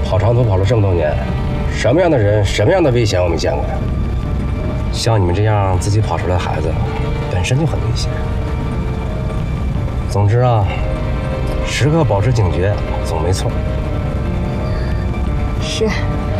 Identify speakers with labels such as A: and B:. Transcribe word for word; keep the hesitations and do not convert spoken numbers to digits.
A: 跑长途跑了这么多年，什么样的人，什么样的危险我没见过呀？像你们这样自己跑出来的孩子，本身就很危险。总之啊，时刻保持警觉总没错。
B: 是。